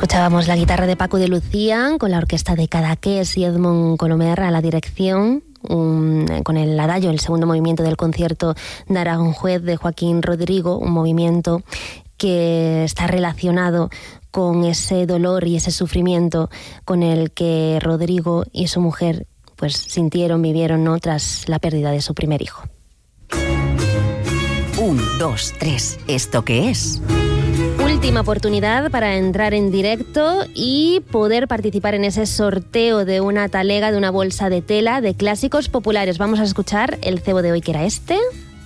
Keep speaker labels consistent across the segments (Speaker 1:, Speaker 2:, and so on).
Speaker 1: Escuchábamos la guitarra de Paco de Lucía con la orquesta de Cadaqués y Edmond Colomer a la dirección, con el adagio, el segundo movimiento del concierto de Aranjuez de Joaquín Rodrigo, un movimiento que está relacionado con ese dolor y ese sufrimiento con el que Rodrigo y su mujer pues sintieron, vivieron, ¿no?, tras la pérdida de su primer hijo.
Speaker 2: 1, 2, 3. ¿Esto qué es?
Speaker 1: Última oportunidad para entrar en directo y poder participar en ese sorteo de una talega, de una bolsa de tela de clásicos populares. Vamos a escuchar el cebo de hoy, que era este.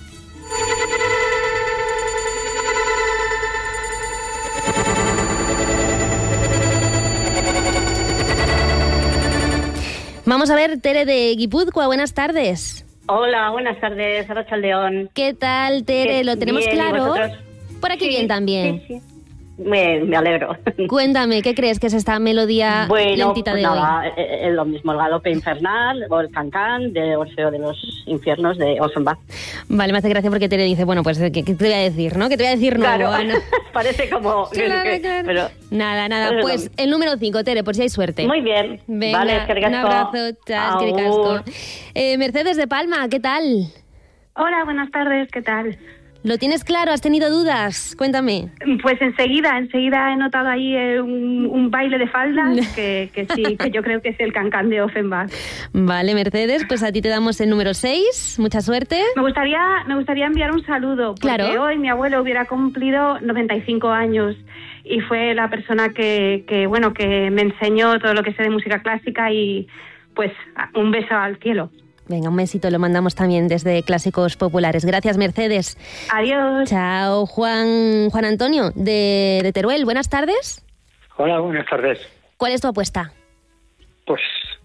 Speaker 1: Vamos a ver, Tere de Guipúzcoa, buenas tardes.
Speaker 3: Hola, buenas tardes, Arratsaldeon.
Speaker 1: ¿Qué tal, Tere? ¿Lo tenemos
Speaker 3: bien,
Speaker 1: claro? Por aquí
Speaker 3: sí,
Speaker 1: bien también.
Speaker 3: Sí. Me alegro.
Speaker 1: Cuéntame, ¿qué crees que es esta melodía lentita de
Speaker 3: nada,
Speaker 1: hoy?
Speaker 3: Es lo mismo, el galope infernal o el cancán de Orfeo de los Infiernos de Offenbach.
Speaker 1: Vale, me hace gracia porque Tere dice, bueno, pues, ¿qué te voy a decir, no? ¿Qué te voy a decir nuevo?
Speaker 3: Claro,
Speaker 1: Ana?
Speaker 3: parece como...
Speaker 1: Claro.
Speaker 3: Pero
Speaker 1: Nada, pues el número 5, Tere, por si hay suerte.
Speaker 3: muy bien.
Speaker 1: Venga,
Speaker 3: vale,
Speaker 1: un abrazo, chao, que ricasco. Mercedes de Palma, ¿qué tal?
Speaker 4: Hola, buenas tardes, ¿qué tal?
Speaker 1: ¿Lo tienes claro? ¿Has tenido dudas? Cuéntame.
Speaker 4: Pues enseguida he notado ahí un baile de faldas que sí, que yo creo que es el cancán de Offenbach.
Speaker 1: Vale, Mercedes, pues a ti te damos el número 6, mucha suerte.
Speaker 4: Me gustaría enviar un saludo, porque
Speaker 1: claro.
Speaker 4: Hoy mi abuelo hubiera cumplido 95 años y fue la persona que me enseñó todo lo que sé de música clásica y pues un beso al cielo.
Speaker 1: Venga, un besito lo mandamos también desde Clásicos Populares. Gracias, Mercedes.
Speaker 4: Adiós.
Speaker 1: Chao, Juan Antonio, de Teruel. Buenas tardes.
Speaker 5: Hola, buenas tardes.
Speaker 1: ¿Cuál es tu apuesta?
Speaker 5: Pues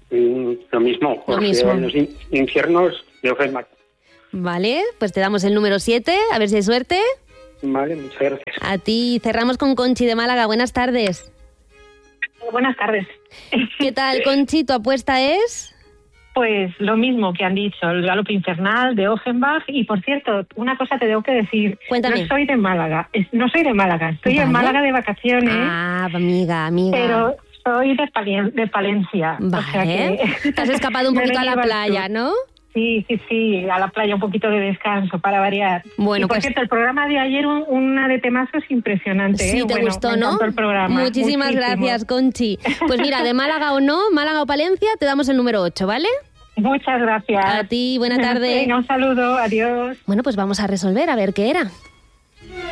Speaker 5: lo mismo.
Speaker 1: Lo mismo.
Speaker 5: Los Infiernos de Offenbach.
Speaker 1: Vale, pues te damos el número 7, a ver si hay suerte.
Speaker 5: Vale, muchas gracias.
Speaker 1: A ti, cerramos con Conchi de Málaga. Buenas tardes.
Speaker 6: Buenas tardes.
Speaker 1: ¿Qué tal, Conchi? ¿Tu apuesta es...?
Speaker 6: Pues lo mismo que han dicho, el galope infernal de Offenbach. Y por cierto, una cosa te tengo que decir.
Speaker 1: Cuéntame.
Speaker 6: No soy de Málaga, estoy en Málaga de vacaciones.
Speaker 1: Ah, amiga.
Speaker 6: Pero soy de Palencia.
Speaker 1: Vale.
Speaker 6: O sea que
Speaker 1: te has escapado un poquito a la playa, ¿no?
Speaker 6: Sí, a la playa, un poquito de descanso para variar.
Speaker 1: Bueno,
Speaker 6: y por cierto, el programa de ayer, una de temazos impresionante.
Speaker 1: Sí, te gustó, ¿no?
Speaker 6: El programa.
Speaker 1: Muchísimas gracias, Conchi. Pues mira, de Málaga o no, Málaga o Palencia, te damos el número 8, ¿vale?
Speaker 6: Muchas gracias.
Speaker 1: A ti, buena tarde.
Speaker 6: Venga, un saludo, adiós.
Speaker 1: Bueno, pues vamos a resolver, a ver qué era.